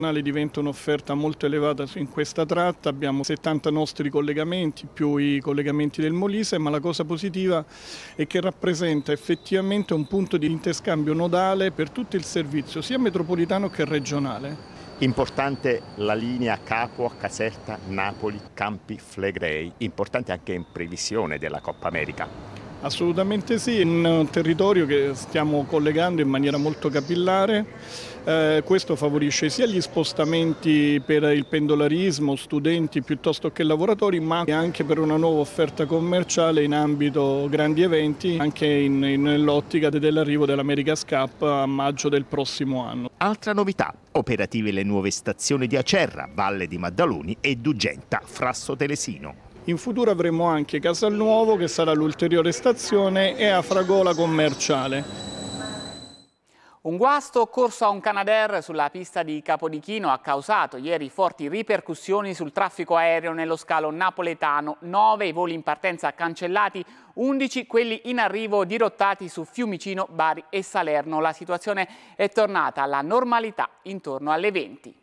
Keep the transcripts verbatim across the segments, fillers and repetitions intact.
Diventa un'offerta molto elevata in questa tratta, abbiamo settanta nostri collegamenti più i collegamenti del Molise, ma la cosa positiva è che rappresenta effettivamente un punto di interscambio nodale per tutto il servizio, sia metropolitano che regionale. Importante la linea Capua, Caserta, Napoli, Campi Flegrei, importante anche in previsione della Coppa America. Assolutamente sì, è un territorio che stiamo collegando in maniera molto capillare. Eh, questo favorisce sia gli spostamenti per il pendolarismo, studenti piuttosto che lavoratori, ma anche per una nuova offerta commerciale in ambito grandi eventi, anche in, in, nell'ottica dell'arrivo dell'America's Cup a maggio del prossimo anno. Altra novità, operative le nuove stazioni di Acerra, Valle di Maddaloni e Dugenta, Frasso Telesino. In futuro avremo anche Casalnuovo, che sarà l'ulteriore stazione, e Afragola commerciale. Un guasto occorso a un Canadair sulla pista di Capodichino ha causato ieri forti ripercussioni sul traffico aereo nello scalo napoletano. nove i voli in partenza cancellati, undici quelli in arrivo dirottati su Fiumicino, Bari e Salerno. La situazione è tornata alla normalità intorno alle venti.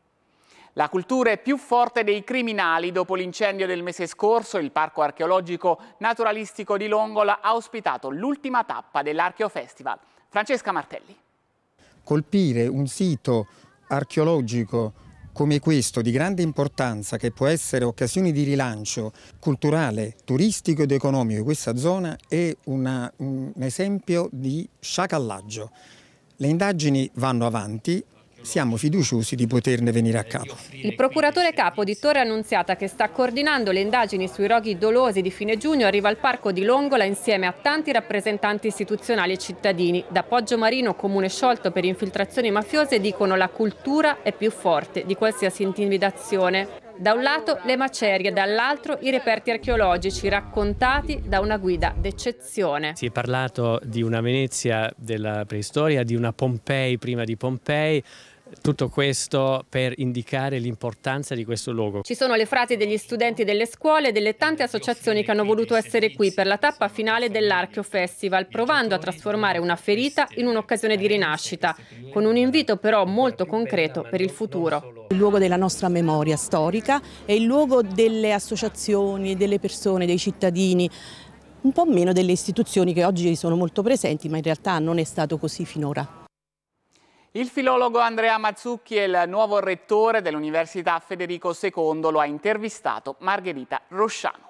La cultura è più forte dei criminali. Dopo l'incendio del mese scorso, il Parco Archeologico Naturalistico di Longola ha ospitato l'ultima tappa dell'Archeo Festival. Francesca Martelli. Colpire un sito archeologico come questo di grande importanza, che può essere occasione di rilancio culturale, turistico ed economico di questa zona, è una, un esempio di sciacallaggio. Le indagini vanno avanti. Siamo fiduciosi di poterne venire a capo. Il procuratore capo di Torre Annunziata, che sta coordinando le indagini sui roghi dolosi di fine giugno, arriva al Parco di Longola insieme a tanti rappresentanti istituzionali e cittadini. Da Poggio Marino, comune sciolto per infiltrazioni mafiose, dicono la cultura è più forte di qualsiasi intimidazione. Da un lato le macerie, dall'altro i reperti archeologici raccontati da una guida d'eccezione. Si è parlato di una Venezia della preistoria, di una Pompei prima di Pompei. Tutto questo per indicare l'importanza di questo luogo. Ci sono le frasi degli studenti delle scuole e delle tante associazioni che hanno voluto essere qui per la tappa finale dell'Archeo Festival, provando a trasformare una ferita in un'occasione di rinascita, con un invito però molto concreto per il futuro. Il luogo della nostra memoria storica è il luogo delle associazioni, delle persone, dei cittadini, un po' meno delle istituzioni che oggi sono molto presenti, ma in realtà non è stato così finora. Il filologo Andrea Mazzucchi è il nuovo rettore dell'Università Federico secondo, lo ha intervistato Margherita Rosciano.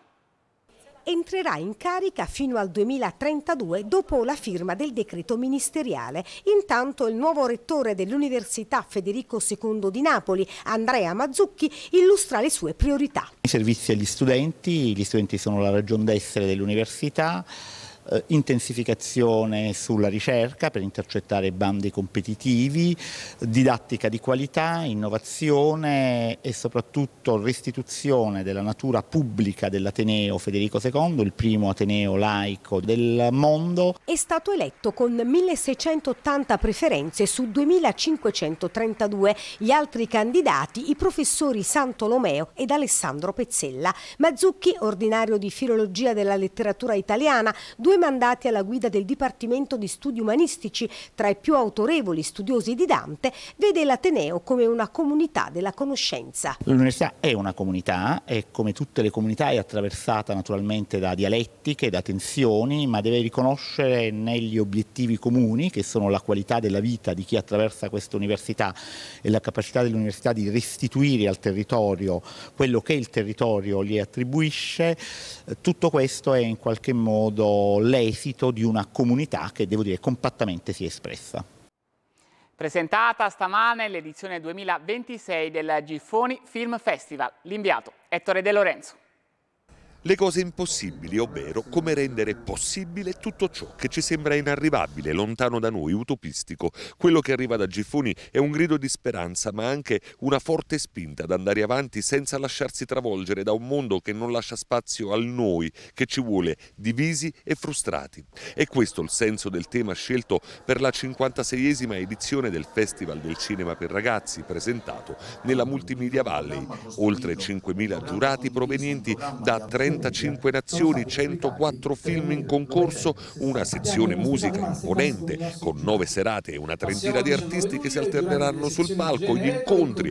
Entrerà in carica fino al duemilatrentadue dopo la firma del decreto ministeriale. Intanto il nuovo rettore dell'Università Federico secondo di Napoli, Andrea Mazzucchi, illustra le sue priorità. I servizi agli studenti, gli studenti sono la ragion d'essere dell'università. Uh, intensificazione sulla ricerca per intercettare bandi competitivi, didattica di qualità, innovazione e soprattutto restituzione della natura pubblica dell'Ateneo Federico secondo, il primo Ateneo laico del mondo. È stato eletto con milleseicentottanta preferenze su duemilacinquecentotrentadue. Gli altri candidati, i professori Santolomeo ed Alessandro Pezzella. Mazzucchi, ordinario di filologia della letteratura italiana, due mandati alla guida del Dipartimento di Studi Umanistici, tra i più autorevoli studiosi di Dante, vede l'Ateneo come una comunità della conoscenza. L'università è una comunità e come tutte le comunità è attraversata naturalmente da dialettiche, da tensioni, ma deve riconoscere negli obiettivi comuni, che sono la qualità della vita di chi attraversa questa università e la capacità dell'università di restituire al territorio quello che il territorio gli attribuisce. Tutto questo è in qualche modo l'esito di una comunità che, devo dire, compattamente si è espressa. Presentata stamane l'edizione duemilaventisei del Giffoni Film Festival. L'inviato Ettore De Lorenzo. Le cose impossibili, ovvero come rendere possibile tutto ciò che ci sembra inarrivabile, lontano da noi, utopistico. Quello che arriva da Giffoni è un grido di speranza, ma anche una forte spinta ad andare avanti senza lasciarsi travolgere da un mondo che non lascia spazio al noi, che ci vuole divisi e frustrati. È questo il senso del tema scelto per la cinquantaseiesima edizione del Festival del Cinema per Ragazzi, presentato nella Multimedia Valley. Oltre cinquemila giurati provenienti da trentacinque nazioni, centoquattro film in concorso, una sezione musica imponente con nove serate e una trentina di artisti che si alterneranno sul palco, gli incontri